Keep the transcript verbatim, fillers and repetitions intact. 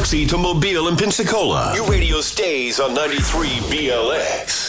Biloxi to Mobile and Pensacola. Your radio stays on ninety-three B L X.